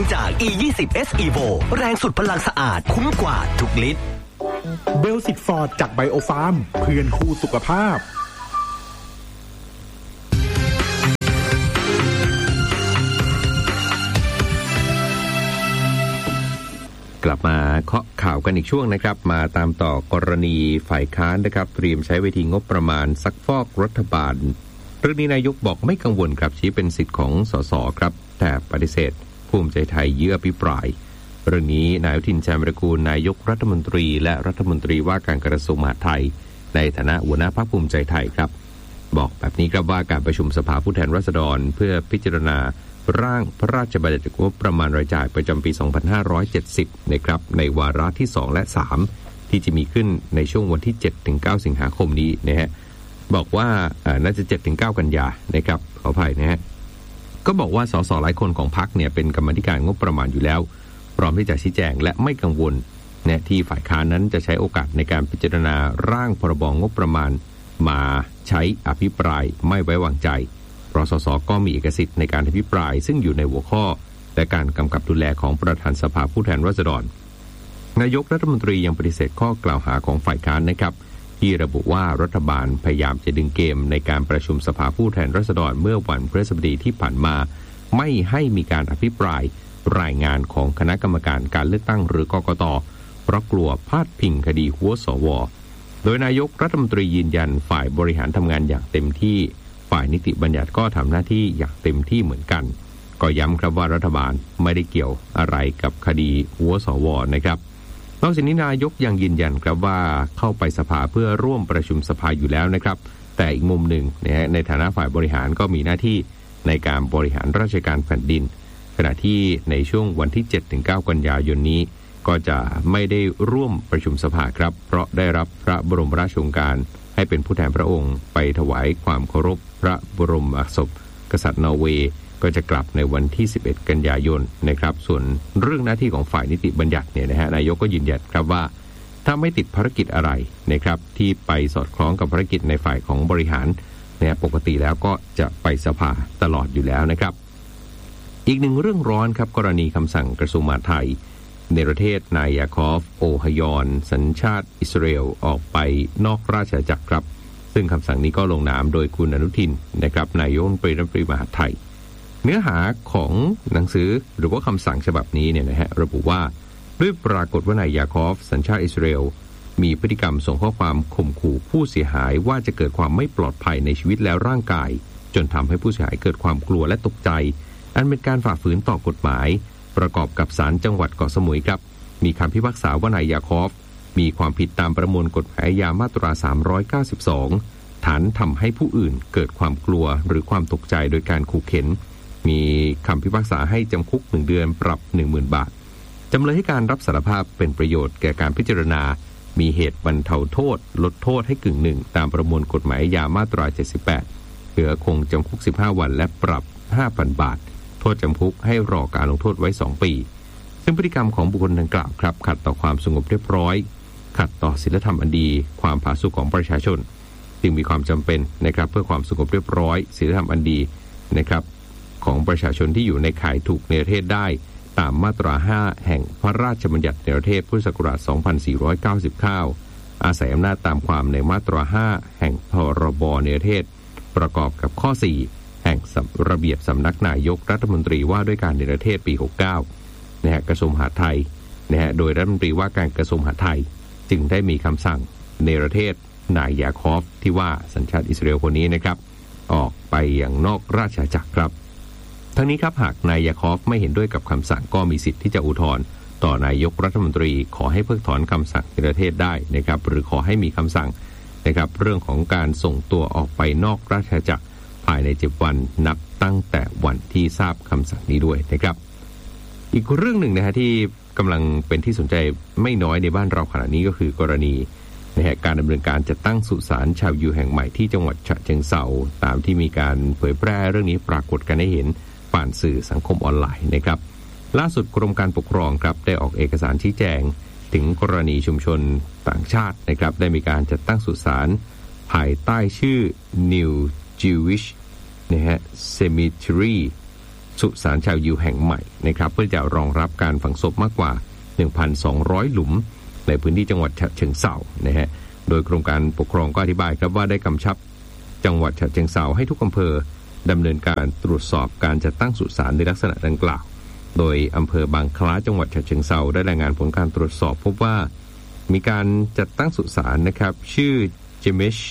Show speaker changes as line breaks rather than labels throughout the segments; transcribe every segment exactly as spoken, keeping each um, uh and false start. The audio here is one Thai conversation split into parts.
งจาก อี ยี่สิบ เอส Evo แรงสุดพลังสะอาดคุ้มกว่าทุกลิตร
เบลสิกฟอร์ดจากไบโอฟาร์มเพื่อนคู่สุขภาพ
กลับมาเคาะข่าวกันอีกช่วงนะครับมาตามต่อกรณีฝ่ายค้านนะครับเตรียมใช้เวทีงบประมาณซักฟอกรัฐบาลเรื่องนี้นายกบอกไม่กังวลครับชี้เป็นสิทธิ์ของสสครับแต่ปฏิเสธภูมิใจไทยยื่ออภิปรายเรื่องนี้นายอนุทิน ชาญวิรากูลนายกรัฐมนตรีและรัฐมนตรีว่าการกระทรวงมหาดไทยในฐานะหัวหน้าพรรคภูมิใจไทยครับบอกแบบนี้ครับว่าการประชุมสภาผู้แทนราษฎรเพื่อพิจารณาร่างพระราชบัญญัติงบประมาณรายจ่ายประจำปี สองพันห้าร้อยเจ็ดสิบ นะครับในวาระที่สองและสามที่จะมีขึ้นในช่วงวันที่ เจ็ดถึงเก้า สิงหาคมนี้นะฮะบอกว่าน่าจะ เจ็ดถึงเก้า กันยานะครับขออภัยนะฮะก็บอกว่าสสหลายคนของพรรคเนี่ยเป็นกรรมาธิการงบประมาณอยู่แล้วพร้อมที่จะชี้แจงและไม่กังวลเนี่ยที่ฝ่ายค้านนั้นจะใช้โอกาสในการพิจารณาร่างพรบงบประมาณมาใช้อภิปรายไม่ไว้วางใจเพราะสสก็มีเอกสิทธิ์ในการอภิปรายซึ่งอยู่ในหัวข้อและการกำกับดูแลของประธานสภาผู้แทนราษฎรนายกรัฐมนตรียังปฏิเสธข้อกล่าวหาของฝ่ายค้านนะครับที่ระบุว่ารัฐบาลพยายามจะดึงเกมในการประชุมสภาผู้แทนราษฎรเมื่อวันพฤหัสบดีที่ผ่านมาไม่ให้มีการอภิปรายรายงานของคณะกรรมการการเลือกตั้งหรือกกต.เพราะกลัวพาดพิงคดีหัวสว.โดยนายกรัฐมนตรียืนยันฝ่ายบริหารทำงานอย่างเต็มที่ฝ่ายนิติบัญญัติก็ทำหน้าที่อย่างเต็มที่เหมือนกันก็ย้ำครับว่ารัฐบาลไม่ได้เกี่ยวอะไรกับคดีหัวสว.นะครับนอกจากนี้นายกยังยืนยันครับว่าเข้าไปสภาเพื่อร่วมประชุมสภาอยู่แล้วนะครับแต่อีกมุมหนึ่งนะในฐานะฝ่ายบริหารก็มีหน้าที่ในการบริหารราชการแผ่นดินขณะที่ในช่วงวันที่ เจ็ดถึงเก้า กันยายนนี้ก็จะไม่ได้ร่วมประชุมสภาครับเพราะได้รับพระบรมราชโองการให้เป็นผู้แทนพระองค์ไปถวายความเคารพพระบรมศพกษัตริย์นอร์เวย์ก็จะกลับในวันที่สิบเอ็ดกันยายนนะครับส่วนเรื่องหน้าที่ของฝ่ายนิติบัญญัติเนี่ยนะฮะนายกก็ยืนยันครับว่าถ้าไม่ติดภารกิจอะไรนะครับที่ไปสอดคล้องกับภารกิจในฝ่ายของบริหารเนี่ยปกติแล้วก็จะไปสภาตลอดอยู่แล้วนะครับอีกหนึ่งเรื่องร้อนครับกรณีคำสั่งกระทรวงมหาดไทยในประเทศนายยาคอฟโอฮยอนสัญชาติอิสราเอลออกไปนอกราชอาณาจักรครับซึ่งคำสั่งนี้ก็ลงนามโดยคุณอนุทินนะครับนายกรัฐมนตรีรัฐมนตรีมหาดไทยเนื้อหาของหนังสือหรือว่าคำสั่งฉบับนี้เนี่ยนะฮะระบุว่าด้วยปรากฏว่านายยาคอฟสัญชาติอิสราเอลมีพฤติกรรมส่งข้อความข่มขู่ผู้เสียหายว่าจะเกิดความไม่ปลอดภัยในชีวิตและร่างกายจนทำให้ผู้เสียหายเกิดความกลัวและตกใจอันเป็นการฝ่าฝืนต่อกฎหมายประกอบกับศาลจังหวัดเกาะสมุยครับมีคำพิพากษาว่านายยาคอฟมีความผิดตามประมวลกฎหมายอาญามาตราสามร้อยเก้าสิบสองฐานทำให้ผู้อื่นเกิดความกลัวหรือความตกใจโดยการขู่เข็นมีคำพิพากษาให้จำคุกหนึ่งเดือนปรับ หนึ่งหมื่น บาทจำเลยให้การรับสารภาพเป็นประโยชน์แก่การพิจารณามีเหตุบรรเทาโทษลดโทษให้กึ่งหนึ่งตามประมวลกฎหมายอาญามาตราเจ็ดสิบแปดเหลือคงจำคุกสิบห้าวันและปรับ ห้าพัน บาทโทษจำคุกให้รอการลงโทษไว้สองปีซึ่งพฤติกรรมของบุคคลดังกล่าวครับขัดต่อความสงบเรียบร้อยขัดต่อศีลธรรมอันดีความผาสุกของประชาชนจึงมีความจำเป็นนะครับเพื่อความสงบเรียบร้อยศีลธรรมอันดีนะครับของประชาชนที่อยู่ในข่ายถูกเนรเทศได้ตามมาตราห้าแห่งพระราชบัญญัติเนรเทศพุทธศักราชสองพันสี่ร้อยเก้าสิบเก้าอาศัยอำนาจตามความในมาตราห้าแห่งพรบเนรเทศประกอบกับข้อสี่แห่งระเบียบสำนักนายกรัฐมนตรีว่าด้วยการเนรเทศปีหกสิบเก้านะฮะกระทรวงมหาดไทยนะฮะโดยรัฐมนตรีว่าการกระทรวงมหาดไทยจึงได้มีคำสั่งเนรเทศนายยาคอฟที่ว่าสัญชาติอิสราเอลคนนี้นะครับออกไปอย่างนอกราชอาณาจักรครับทั้งนี้ครับหากนายยาคอฟไม่เห็นด้วยกับคำสั่งก็มีสิทธิ์ที่จะอุทธรณ์ต่อนายกรัฐมนตรีขอให้เพิกถอนคำสั่งเนรเทศได้นะครับหรือขอให้มีคำสั่งนะครับเรื่องของการส่งตัวออกไปนอกราชอาณาจักรภายในเจ็ดวันนับตั้งแต่วันที่ทราบคำสั่งนี้ด้วยนะครับอีกเรื่องหนึ่งนะฮะที่กำลังเป็นที่สนใจไม่น้อยในบ้านเราขณะนี้ก็คือกรณีนะฮะการดำเนินการจัดตั้งสุสานชาวยิวแห่งใหม่ที่จังหวัดฉะเชิงเทราตามที่มีการเผยแพร่เรื่องนี้ปรากฏกันให้เห็นผ่านสื่อสังคมออนไลน์นะครับล่าสุดกรมการปกครองครับได้ออกเอกสารชี้แจงถึงกรณีชุมชนต่างชาตินะครับได้มีการจัดตั้งสุสานภายใต้ชื่อ New Jewish นะฮะ Cemetery สุสานชาวยิวแห่งใหม่นะครับเพื่อจะรองรับการฝังศพมากกว่า หนึ่งพันสองร้อย หลุมในพื้นที่จังหวัดฉะเชิงเทรานะฮะโดยกรมการปกครองก็อธิบายครับว่าได้กำชับจังหวัดฉะเชิงเทราให้ทุกอำเภอดำเนินการตรวจสอบการจัดตั้งสุสานในลักษณะดังกล่าวโดยอำเภอบางคล้าจังหวัดฉะเชิงเทราได้รายงานผลการตรวจสอบพบว่ามีการจัดตั้งสุสานนะครับชื่อ Jemish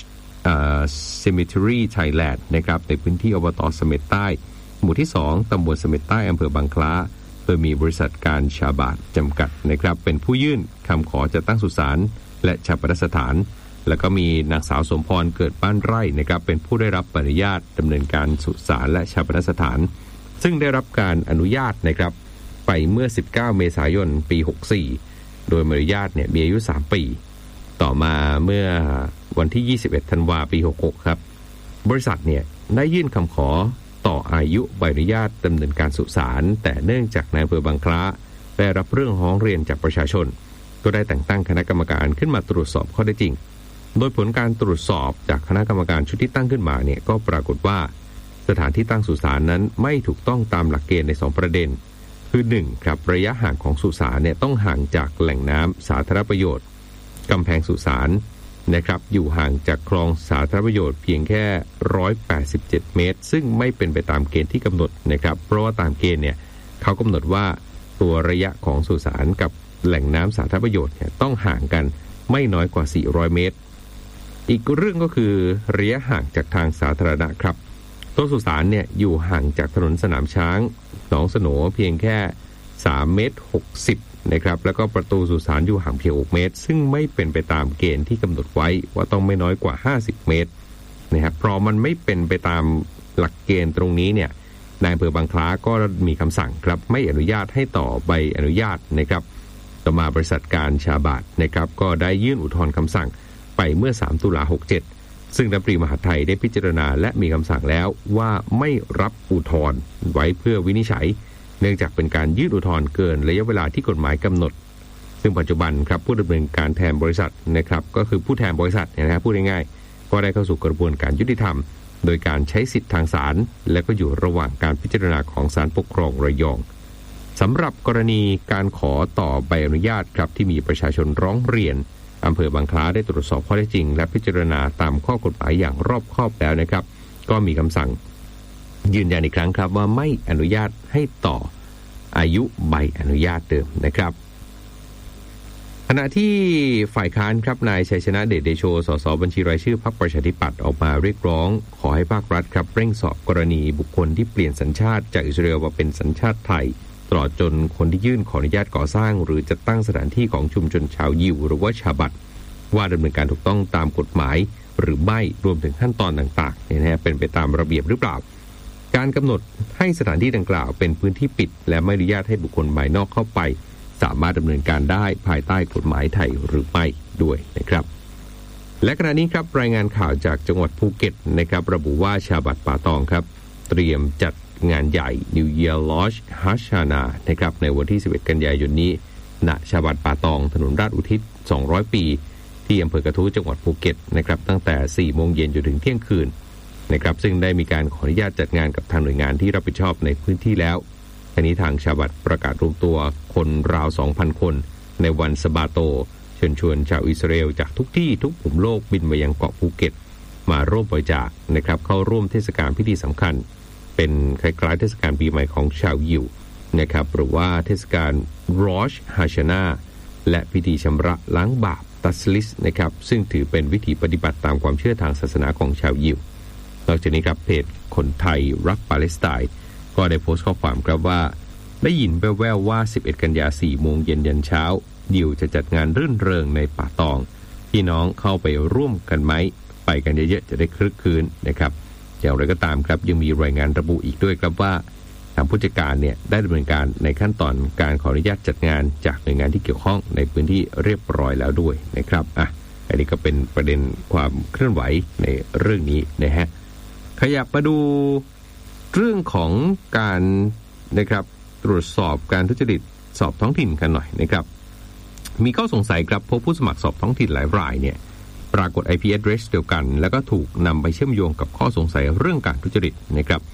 Cemetery Thailand นะครับในพื้นที่อบต.เสม็ดใต้หมู่ที่สองตำบลเสม็ดใต้อำเภอบางคล้าโดยมีบริษัทการชาบาทจำกัดนะครับเป็นผู้ยื่นคำขอจัดตั้งสุสานและชาปนสถานแล้วก็มีนางสาวสมพรเกิดบ้านไร่นะครับเป็นผู้ได้รับอนุญาตดำเนินการสุสานและชาปนสถานซึ่งได้รับการอนุญาตนะครับไปเมื่อสิบเก้าเมษายนปีหกสี่โดยอนุญาตเนี่ยมีอายุสามปีต่อมาเมื่อวันที่ยี่สิบเอ็ดธันวาคมปีหกหกครับบริษัทเนี่ยได้ยื่นคำขอต่ออายุใบอนุญาตดำเนินการสุสานแต่เนื่องจากนายอำเภอบางคล้าได้รับเรื่องร้องเรียนจากประชาชนก็ได้แต่งตั้งคณะกรรมการขึ้นมาตรวจสอบข้อเท็จจริงโดยผลการตรวจสอบจากคณะกรรมการชุดที่ตั้งขึ้นมาเนี่ยก็ปรากฏว่าสถานที่ตั้งสุสานนั้นไม่ถูกต้องตามหลักเกณฑ์ในสองประเด็นคือหนึ่งครับระยะห่างของสุสานเนี่ยต้องห่างจากแหล่งน้ำสาธารณประโยชน์กำแพงสุสานนะครับอยู่ห่างจากคลองสาธารณประโยชน์เพียงแค่หนึ่งร้อยแปดสิบเจ็ดเมตรซึ่งไม่เป็นไปตามเกณฑ์ที่กำหนดนะครับเพราะว่าตามเกณฑ์เนี่ยเขากำหนดว่าตัวระยะของสุสานกับแหล่งน้ำสาธารณประโยชน์เนี่ยต้องห่างกันไม่น้อยกว่าสี่ร้อยเมตรอีกเรื่องก็คือระยะห่างจากทางสาธารณะครับตัวสุสานเนี่ยอยู่ห่างจากถนนสนามช้างหนองสโหนเพียงแค่สามเมตรหกสิบนะครับแล้วก็ประตูสุสานอยู่ห่างเพียงหกเมตรซึ่งไม่เป็นไปตามเกณฑ์ที่กำหนดไว้ว่าต้องไม่น้อยกว่าห้าสิบเมตรนะครับเพราะมันไม่เป็นไปตามหลักเกณฑ์ตรงนี้เนี่ยนายอำเภอบางคล้าก็มีคำสั่งครับไม่อนุญาตให้ต่อใบอนุญาตนะครับต่อมาบริษัทการชาบาทนะครับก็ได้ยื่นอุทธรณ์คำสั่งไปเมื่อสามตุลาหกเจ็ดซึ่งรัฐมนตรีมหาดไทยได้พิจารณาและมีคำสั่งแล้วว่าไม่รับอุทธรณ์ไว้เพื่อวินิจฉัยเนื่องจากเป็นการยื่นอุทธรณ์เกินระยะเวลาที่กฎหมายกำหนดซึ่งปัจจุบันครับผู้ดำเนินการแทนบริษัทนะครับก็คือผู้แทนบริษัทนะครับพูดง่ายๆก็ได้เข้าสู่กระบวนการยุติธรรมโดยการใช้สิทธิทางศาลและก็อยู่ระหว่างการพิจารณาของศาลปกครองระยองสำหรับกรณีการขอต่อใบอนุญาตครับที่มีประชาชนร้องเรียนอำเภอบางคล้าได้ตรวจสอบข้อเท็จจริงและพิจารณาตามข้อกฎหมายอย่างรอบคอบแล้วนะครับก็มีคำสั่งยืนยันอีกครั้งครับว่าไม่อนุญาตให้ต่ออายุใบอนุญาตเดิมนะครับขณะที่ฝ่ายค้านครับนายชัยชนะเดชเดโชสสบัญชีรายชื่อพรรคประชาธิปัตย์ออกมาเรียกร้องขอให้ภาครัฐครับเร่งสอบกรณีบุคคลที่เปลี่ยนสัญชาติจากอิสราเอลมาเป็นสัญชาติไทยตลอดจนคนที่ยื่นขออนุญาตก่อสร้างหรือจัดตั้งสถานที่ของชุมชนชาวยิวหรือว่าชาบัตว่าดำเนินการถูกต้องตามกฎหมายหรือไม่รวมถึงขั้นตอนต่างๆเนี่ยนะฮะเป็นไปตามระเบียบหรือเปล่าการกำหนดให้สถานที่ดังกล่าวเป็นพื้นที่ปิดและไม่อนุญาตให้บุคคลภายนอกเข้าไปสามารถดำเนินการได้ภายใต้กฎหมายไทยหรือไม่ด้วยนะครับและขณะนี้ครับรายงานข่าวจากจังหวัดภูเก็ตนะครับระบุว่าชาบัตป่าตองครับเตรียมจัดงานใหญ่ New Year Lodge Hashana นะครับในวันที่สิบเอ็ดกันยายนนี้ณชาบัตป่าตองถนนราชอุทิศสองร้อยปีที่อำเภอกระทู้จังหวัดภูเก็ตนะครับตั้งแต่ สี่โมงเย็นจนถึงเที่ยงคืนนะครับซึ่งได้มีการขออนุญาตจัดงานกับทางหน่วยงานที่รับผิดชอบในพื้นที่แล้วทีนี้ทางชาบัตประกาศรวมตัวคนราว สองพัน คนในวันสะบาโตเชิญชวนชาวอิสราเอลจากทุกที่ทุกมุมโลกบินมายังเกาะภูเก็ตมาร่วมบริจาคนะครับเข้าร่วมเทศกาลพิธีสำคัญเป็นคล้ายๆเทศกาลปีใหม่ของชาวยิวนะครับหรือว่าเทศกาลรอชฮาชานาและพิธีชำระล้างบาปตัสลิสนะครับซึ่งถือเป็นวิธีปฏิบัติตามความเชื่อทางศาสนาของชาวยิวนอกจากนี้ครับเพจคนไทยรักปาเลสไตน์ก็ได้โพสต์ข้อความครับว่าได้ยินแว่วๆว่าสิบเอ็ดกันยาสี่โมงเย็นยันเช้ายิวจะจัดงานรื่นเริงในป่าตองพี่น้องเข้าไปร่วมกันไหมไปกันเยอะๆจะได้คลึกคลื้นนะครับอย่างไรก็ตามครับยังมีรายงานระบุอีกด้วยครับว่าทางผู้จัดการเนี่ยได้ดำเนินการในขั้นตอนการขออนุญาตจัดงานจากหน่วยงานที่เกี่ยวข้องในพื้นที่เรียบร้อยแล้วด้วยนะครับอ่ะอันนี้ก็เป็นประเด็นความเคลื่อนไหวในเรื่องนี้นะฮะขยับมาดูเรื่องของการนะครับตรวจสอบการทุจริตสอบท้องถิ่นกันหน่อยนะครับมีข้อสงสัยครับพบผู้สมัครสอบท้องถิ่นหลายรายเนี่ยปรากฏ ไอ พี address เดียวกันแล้วก็ถูกนำไปเชื่อมโยงกับข้อสงสัยเรื่องการทุจริตนะครับ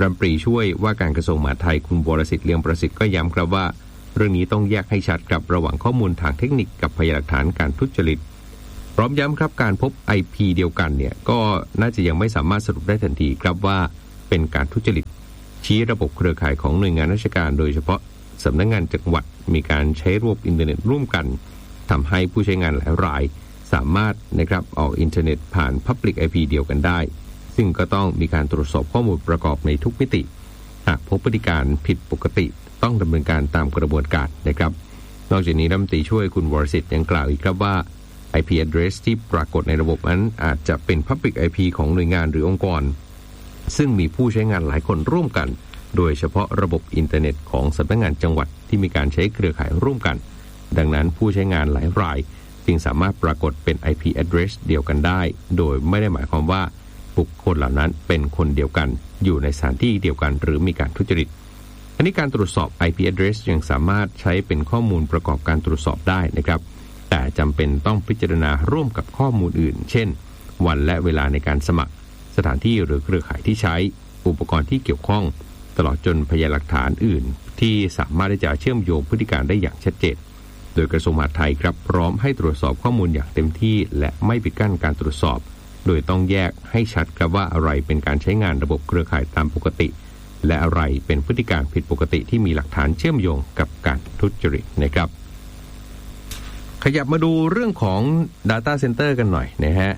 รัฐมนตรีช่วยว่าการกระทรวงมหาดไทยคุณวรสิทธิ์เลี้ยงประสิทธิ์ก็ย้ำครับว่าเรื่องนี้ต้องแยกให้ชัดกับระหว่างข้อมูลทางเทคนิคกับพยานหลักฐานการทุจริตพร้อมย้ำครับการพบ ไอ พี เดียวกันเนี่ยก็น่าจะยังไม่สามารถสรุปได้ทันทีครับว่าเป็นการทุจริตชี้ระบบเครือข่ายของหน่วยงานราชการโดยเฉพาะสำนักงานจังหวัดมีการใช้ระบบอินเทอร์เน็ตร่วมกันทำให้ผู้ใช้งานหลายรายสามารถนะครับออกอินเทอร์เน็ตผ่าน Public ไอ พี เดียวกันได้ซึ่งก็ต้องมีการตรวจสอบข้อมูลประกอบในทุกมิติหากพบพฤติการผิดปกติต้องดำเนินการตามกระบวนการนะครับนอกจากนี้รัฐมนตรีช่วยคุณวรสิทธิ์ยังกล่าวอีกครับว่า ไอ พี address ที่ปรากฏในระบบนั้นอาจจะเป็น Public ไอ พี ของหน่วยงานหรือองค์กรซึ่งมีผู้ใช้งานหลายคนร่วมกันโดยเฉพาะระบบอินเทอร์เน็ตของสำนักงานจังหวัดที่มีการใช้เครือข่ายร่วมกันดังนั้นผู้ใช้งานหลายรายจึงสามารถปรากฏเป็น ไอ พี address เดียวกันได้โดยไม่ได้หมายความว่าบุคคลเหล่านั้นเป็นคนเดียวกันอยู่ในสถานที่เดียวกันหรือมีการทุจริตอันนี้การตรวจสอบ ไอ พี address ยังสามารถใช้เป็นข้อมูลประกอบการตรวจสอบได้นะครับแต่จำเป็นต้องพิจารณาร่วมกับข้อมูลอื่นเช่นวันและเวลาในการสมัครสถานที่หรือเครือข่ายที่ใช้อุปกรณ์ที่เกี่ยวข้องตลอดจนพยานหลักฐานอื่นที่สามารถที่จะเชื่อมโยงพฤติการได้อย่างชัดเจนโดยกระทรวงมหาดไทยครับพร้อมให้ตรวจสอบข้อมูลอย่างเต็มที่และไม่ปิดกั้นการตรวจสอบโดยต้องแยกให้ชัดครับว่าอะไรเป็นการใช้งานระบบเครือข่ายตามปกติและอะไรเป็นพฤติการผิดปกติที่มีหลักฐานเชื่อมโยงกับการทุจริตนะครับขยับมาดูเรื่องของ Data Center กันหน่อยนะฮะ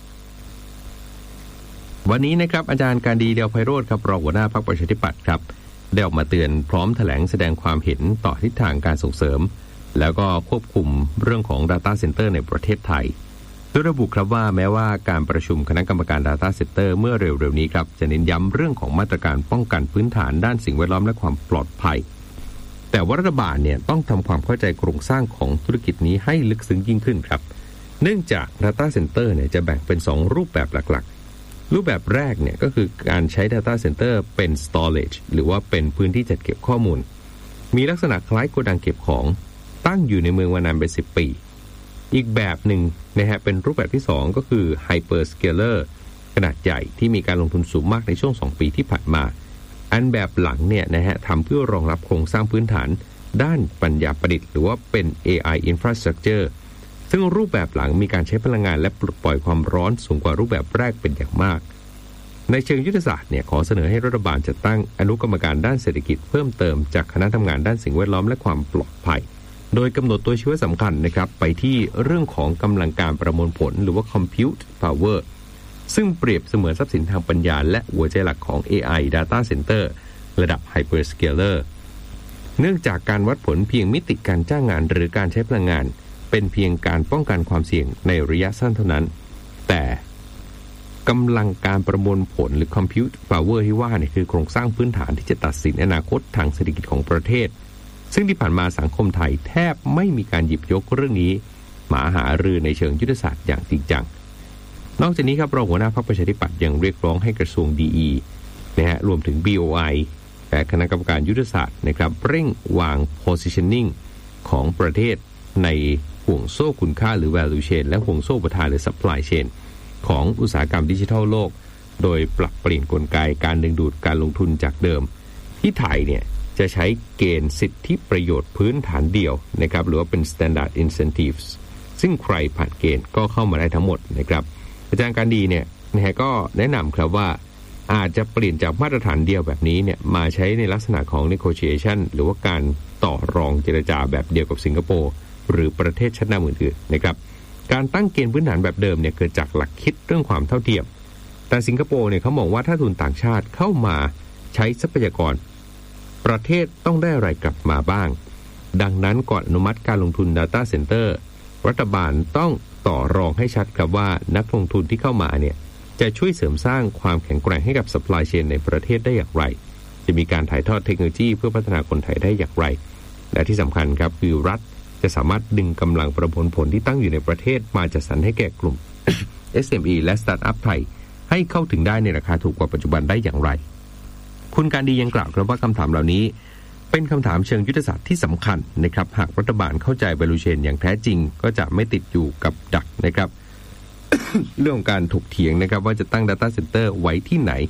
วันนี้นะครับอาจารย์การดีเดลไพโรจน์ครับรองหัวหน้าพรรคประชาธิปัตย์ครับได้ออกมาเตือนพร้อมแถลงแสดงความเห็นต่อทิศทางการส่งเสริมแล้วก็ควบคุมเรื่องของ Data Center ในประเทศไทยโดยระบุครับว่าแม้ว่าการประชุมคณะกรรมการ Data Center เมื่อเร็วๆนี้ครับจะเน้นย้ำเรื่องของมาตรการป้องกันพื้นฐานด้านสิ่งแวดล้อมและความปลอดภัยแต่ว่ารัฐบาลเนี่ยต้องทำความเข้าใจโครงสร้างของธุรกิจนี้ให้ลึกซึ้งยิ่งขึ้นครับเนื่องจาก Data Center เนี่ยจะแบ่งเป็นสองรูปแบบหลักๆรูปแบบแรกเนี่ยก็คือการใช้ Data Center เป็น storage หรือว่าเป็นพื้นที่จัดเก็บข้อมูลมีลักษณะคล้ายโกดังเก็บของตั้งอยู่ในเมืองมานานเป็นสิบปีอีกแบบหนึ่งนะฮะเป็นรูปแบบที่สองก็คือ Hyperscaler ขนาดใหญ่ที่มีการลงทุนสูงมากในช่วงสองปีที่ผ่านมาอันแบบหลังเนี่ยนะฮะทำเพื่อรองรับโครงสร้างพื้นฐานด้านปัญญาประดิษฐ์หรือว่าเป็น เอ ไอ Infrastructure ซึ่งรูปแบบหลังมีการใช้พลังงานและปลดปล่อยความร้อนสูงกว่ารูปแบบแรกเป็นอย่างมากในเชิงยุทธศาสตร์เนี่ยขอเสนอให้รัฐบาลจัดตั้งอนุกรรมการด้านเศรษฐกิจเพิ่มเติมจากคณะทำงานด้านสิ่งแวดล้อมและความปลอดภัยโดยกำหนดตัวชี้วัดสำคัญนะครับไปที่เรื่องของกำลังการประมวลผลหรือว่า Compute Power ซึ่งเปรียบเสมือนทรัพย์สินทางปัญญาและหัวใจหลักของ เอ ไอ Data Center ระดับ Hyperscaler เนื่องจากการวัดผลเพียงมิติการจ้างงานหรือการใช้พลังงานเป็นเพียงการป้องกันความเสี่ยงในระยะสั้นเท่านั้นแต่กำลังการประมวลผลหรือ Compute Power ที่ว่าเนี่ยคือโครงสร้างพื้นฐานที่จะตัดสินอนาคตทางเศรษฐกิจของประเทศซึ่งที่ผ่านมาสังคมไทยแทบไม่มีการหยิบยกเรื่องนี้มาหารือในเชิงยุทธศาสตร์อย่างจริงจังนอกจากนี้ครับรองหัวหน้าพรรคประชาธิปัตย์ยังเรียกร้องให้กระทรวง ดี อี นะฮะรวมถึง บี โอ ไอ และคณะกรรมการยุทธศาสตร์นะครับเร่งวาง positioning ของประเทศในห่วงโซ่คุณค่าหรือ value chain และห่วงโซ่อุปทานหรือ supply chain ของอุตสาหกรรมดิจิทัลโลกโดยปรับเปลี่ยนกลไกการดึงดูดการลงทุนจากเดิมที่ไทยเนี่ยจะใช้เกณฑ์สิทธิประโยชน์พื้นฐานเดียวนะครับหรือว่าเป็น standard incentives ซึ่งใครผ่านเกณฑ์ก็เข้ามาได้ทั้งหมดนะครับอาจารย์การดีเนี่ยนะฮะก็แนะนำครับว่าอาจจะเปลี่ยนจากมาตรฐานเดียวแบบนี้เนี่ยมาใช้ในลักษณะของ negotiation หรือว่าการต่อรองเจรจาแบบเดียวกับสิงคโปร์หรือประเทศชั้นนำอื่นๆนะครับการตั้งเกณฑ์พื้นฐานแบบเดิมเนี่ยเกิดจากหลักคิดเรื่องความเท่าเทียมแต่สิงคโปร์เนี่ยเขามองว่าถ้าทุนต่างชาติเข้ามาใช้ทรัพยากรประเทศต้องได้อะไรกลับมาบ้างดังนั้นก่อนอนุมัติการลงทุน Data Center รัฐบาลต้องต่อรองให้ชัดครับว่านักลงทุนที่เข้ามาเนี่ยจะช่วยเสริมสร้างความแข็งแกร่งให้กับ supply chain ในประเทศได้อย่างไรจะมีการถ่ายทอดเทคโนโลยีเพื่อพัฒนาคนไทยได้อย่างไรและที่สำคัญครับคือรัฐจะสามารถดึงกำลังประมวลผลที่ตั้งอยู่ในประเทศมาจัดสรรให้แก่กลุ่ม เอส เอ็ม อี และ Startup ไทยให้เข้าถึงได้ในราคาถูกกว่าปัจจุบันได้อย่างไรคุณการดียังกล่าวครับว่าคำถามเหล่านี้เป็นคำถามเชิงยุทธศาสตร์ที่สำคัญนะครับหากรัฐบาลเข้าใจ value chain อย่างแท้จริงก็จะไม่ติดอยู่กับดักนะครับ เรื่องการถกเถียงนะครับว่าจะตั้ง Data Center ไว้ที่ไหน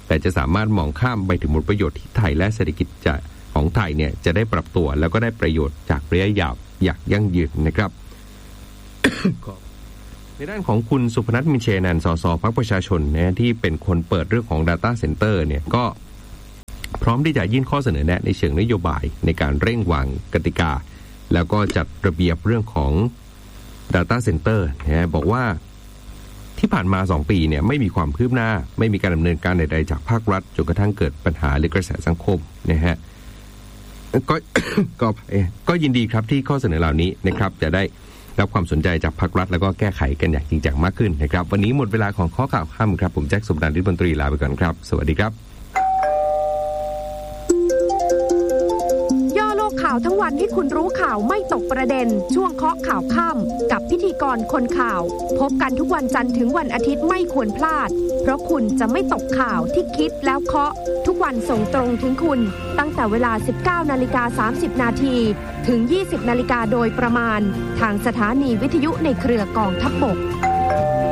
แต่จะสามารถมองข้ามไปถึงผลประโยชน์ที่ไทยและเศรษฐกิจจะของไทยเนี่ยจะได้ปรับตัวแล้วก็ได้ประโยชน์จากระยะยาวอย่างยั่งยืนนะครับ ในด้านของคุณสุพนัท มินเชยนันท์ สสพรรคประชาชนนะที่เป็นคนเปิดเรื่องของ Data Center เนี่ยก็พร้อมที่จะยื่นข้อเสนอแนะในเชิงนโยบายในการเร่งวางกติกาแล้วก็จัดระเบียบเรื่องของ Data Center นะบอกว่าที่ผ่านมาสองปีเนี่ยไม่มีความคืบหน้าไม่มีการดำเนินการใดๆจากภาครัฐจนกระทั่งเกิดปัญหาหรือกระแสสังคมนะฮะ ก็ ก็ก็ยินดีครับที่ข้อเสนอเหล่านี้นะครับจะได้รับความสนใจจากภาครัฐแล้วก็แก้ไขกันอย่างจริงจังมากขึ้นนะครับวันนี้หมดเวลาของข้อข่าวค่ำครับผมแจ็ค สุพนันท์ ฤทธิ์มนตรีลาไปก่อนครับสวัสดีครับ
ย่อโลกข่าวทั้งวันให้คุณรู้ข่าวไม่ตกประเด็นช่วงเคาะข่าวค่ำกับพิธีกรคนข่าวพบกันทุกวันจันทร์ถึงวันอาทิตย์ไม่ควรพลาดเพราะคุณจะไม่ตกข่าวที่คิดแล้วเคาะทุกวันส่งตรงถึงคุณตั้งแต่เวลา สิบเก้านาฬิกาสามสิบนาทีถึง ยี่สิบนาฬิกาโดยประมาณทางสถานีวิทยุในเครือกองทัพบก